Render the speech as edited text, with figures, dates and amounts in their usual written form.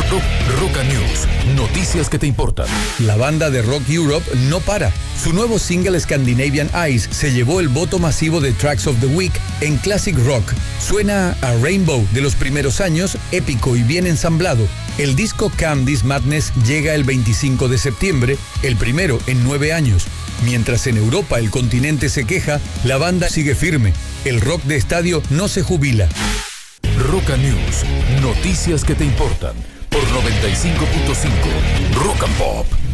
Roca News, noticias que te importan. La banda de Rock Europe no para. Su nuevo single Scandinavian Eyes se llevó el voto masivo de Tracks of the Week en Classic Rock. Suena a Rainbow de los primeros años, épico y bien ensamblado. El disco Calm This Madness llega el 25 de septiembre, el primero en 9 años. Mientras en Europa el continente se queja, la banda sigue firme. El rock de estadio no se jubila. Roca News, noticias que te importan por 95.5 Rock and Pop.